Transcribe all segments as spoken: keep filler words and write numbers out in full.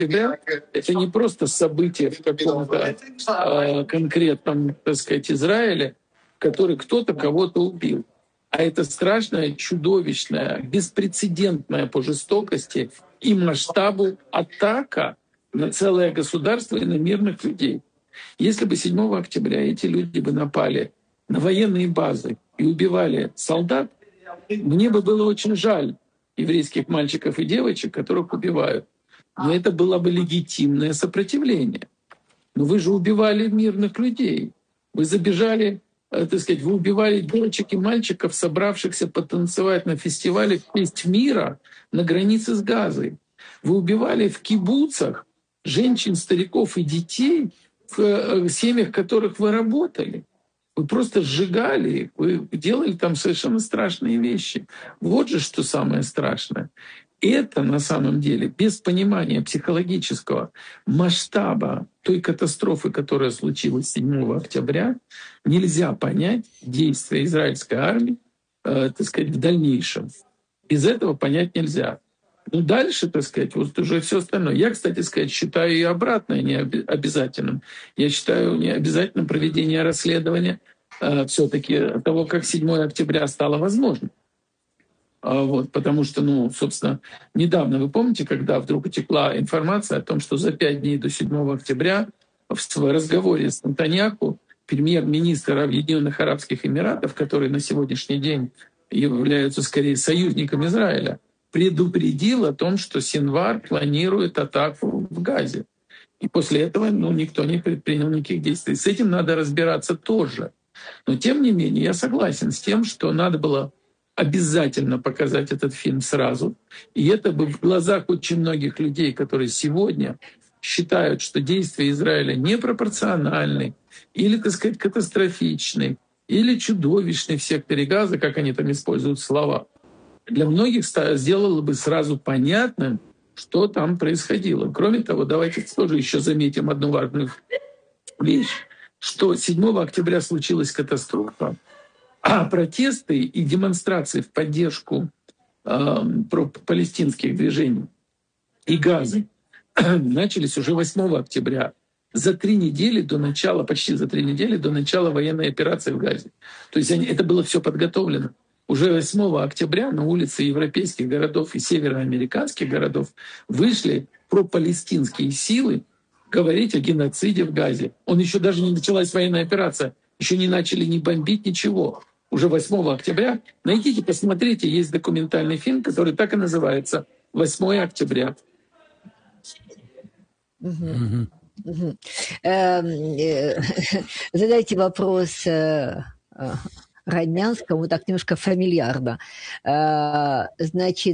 октября — это не просто событие в каком-то э, конкретном, так сказать, Израиле, в который кто-то кого-то убил. А это страшная, чудовищная, беспрецедентная по жестокости и масштабу атака на целое государство и на мирных людей. Если бы седьмого октября эти люди бы напали на военные базы и убивали солдат, мне бы было очень жаль еврейских мальчиков и девочек, которых убивают. Но это было бы легитимное сопротивление. Но вы же убивали мирных людей. Вы забежали, так сказать, вы убивали девочек и мальчиков, собравшихся потанцевать на фестивале в честь мира на границе с Газой. Вы убивали в кибуцах женщин, стариков и детей, в семьях которых вы работали. Вы просто сжигали их, вы делали там совершенно страшные вещи. Вот же что самое страшное. Это на самом деле без понимания психологического масштаба той катастрофы, которая случилась седьмого октября, нельзя понять действия израильской армии, э, так сказать, в дальнейшем. Без этого понять нельзя. Ну, дальше, так сказать, вот уже все остальное. Я, кстати сказать, считаю и обратное не обязательным. Я считаю не обязательным проведение расследования э, все-таки того, как седьмого октября стало возможным. А вот, потому что, ну, собственно, недавно, вы помните, когда вдруг утекла информация о том, что за пять дней до седьмого октября в разговоре с Нетаньяху премьер-министр Объединенных Арабских Эмиратов, которые на сегодняшний день являются скорее союзником Израиля, предупредил о том, что Синвар планирует атаку в Газе. И после этого, ну, никто не предпринял никаких действий. С этим надо разбираться тоже. Но тем не менее, я согласен с тем, что надо было обязательно показать этот фильм сразу. И это бы в глазах очень многих людей, которые сегодня считают, что действия Израиля непропорциональны или, так сказать, катастрофичны, или чудовищны в секторе Газа, как они там используют слова, для многих сделало бы сразу понятным, что там происходило. Кроме того, давайте тоже еще заметим одну важную вещь, что седьмого октября случилась катастрофа, а протесты и демонстрации в поддержку э, палестинских движений и Газы начались уже восьмого октября, за три недели до начала, почти за три недели до начала военной операции в Газе. То есть они, это было все подготовлено. Уже восьмого октября на улицы европейских городов и североамериканских городов вышли пропалестинские силы говорить о геноциде в Газе. Он еще даже не началась военная операция, еще не начали ни бомбить, ничего. Уже восьмого октября, найдите, посмотрите, есть документальный фильм, который так и называется «восьмое октября». Угу. Угу. Задайте вопрос Роднянскому, так немножко фамильярно. Значит,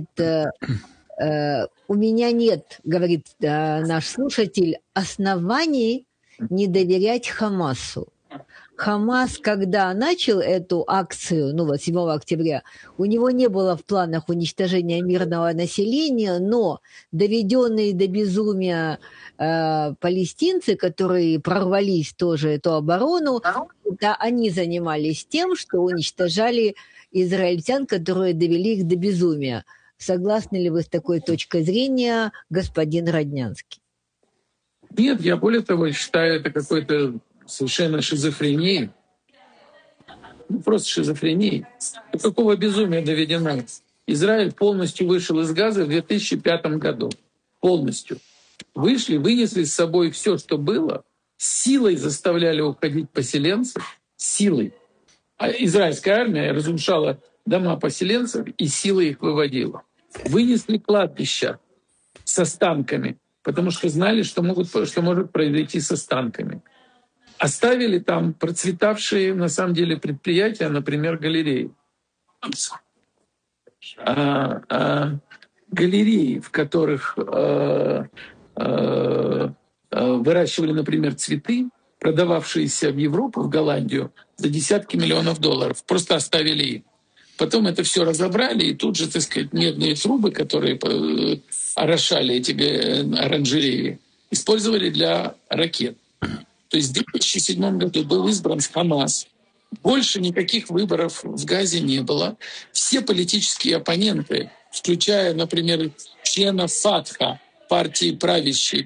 у меня нет, говорит наш слушатель, оснований не доверять Хамасу. Хамас, когда начал эту акцию, ну вот седьмого октября, у него не было в планах уничтожения мирного населения, но доведенные до безумия э, палестинцы, которые прорвались тоже эту оборону, да, они занимались тем, что уничтожали израильтян, которые довели их до безумия. Согласны ли вы с такой точкой зрения, господин Роднянский? Нет, я более того считаю, это какой-то совершенно шизофренией. Ну, просто шизофренией. До какого безумия доведено? Израиль полностью вышел из Газа в две тысячи пятом году. Полностью. Вышли, вынесли с собой все, что было, силой заставляли уходить поселенцев, силой. А израильская армия разрушала дома поселенцев и силой их выводила. Вынесли кладбища с останками, потому что знали, что, могут, что может произойти с останками. Оставили там процветавшие, на самом деле, предприятия, например, галереи. А, а, галереи, в которых а, а, выращивали, например, цветы, продававшиеся в Европу, в Голландию, за десятки миллионов долларов. Просто оставили их. Потом это все разобрали, и тут же, так сказать, медные трубы, которые орошали эти оранжереи, использовали для ракет. То есть в две тысячи седьмом году был избран Хамас. Больше никаких выборов в Газе не было. Все политические оппоненты, включая, например, члена Фатха, партии правящей